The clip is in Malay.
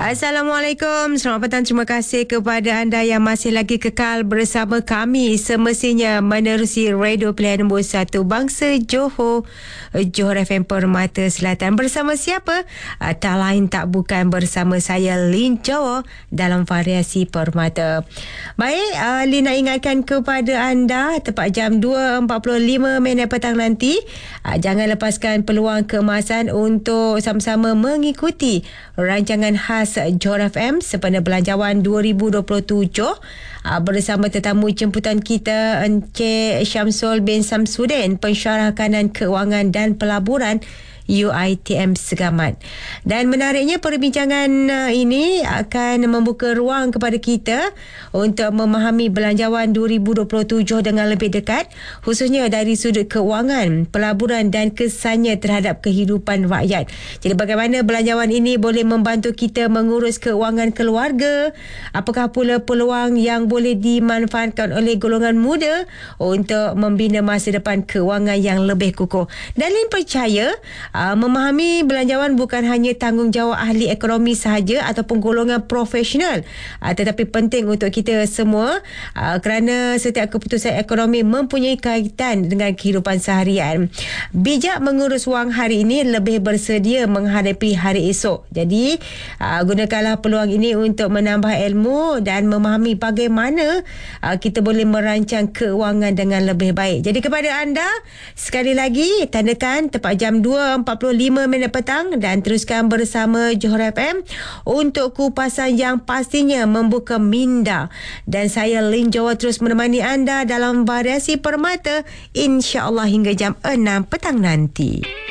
Assalamualaikum. Selamat petang. Terima kasih kepada anda yang masih lagi kekal bersama kami. Semestinya menerusi radio pilihan nombor 1 Bangsa Johor, Johor FM Permata Selatan. Bersama siapa? Tak lain tak bukan bersama saya, Lin Jawa, dalam variasi Permata. Baik, Lin nak ingatkan kepada anda tepat jam 2.45 petang nanti, jangan lepaskan peluang keemasan untuk sama-sama mengikuti rancangan khas Johor FM sempena Belanjawan 2027 bersama tetamu jemputan kita Encik Syamsul bin Samsudin, Pensyarah Kanan Keuangan dan Pelaburan UiTM Segamat. Dan menariknya, perbincangan ini akan membuka ruang kepada kita untuk memahami Belanjawan 2027 dengan lebih dekat, khususnya dari sudut keuangan, pelaburan dan kesannya terhadap kehidupan rakyat. Jadi bagaimana Belanjawan ini boleh membantu kita mengurus keuangan keluarga? Apakah pula peluang yang boleh dimanfaatkan oleh golongan muda untuk membina masa depan keuangan yang lebih kukuh? Dan Lin percaya memahami Belanjawan bukan hanya tanggungjawab ahli ekonomi sahaja ataupun golongan profesional, tetapi penting untuk kita semua kerana setiap keputusan ekonomi mempunyai kaitan dengan kehidupan seharian. Bijak mengurus wang hari ini, lebih bersedia menghadapi hari esok. Jadi gunakanlah peluang ini untuk menambah ilmu dan memahami bagaimana kita boleh merancang keuangan dengan lebih baik. Jadi kepada anda, sekali lagi tandakan tepat jam 2.45 petang dan teruskan bersama Johor FM untuk kupasan yang pastinya membuka minda. Dan saya Lin Jawa terus menemani anda dalam variasi Permata, insya-Allah hingga jam 6 petang nanti.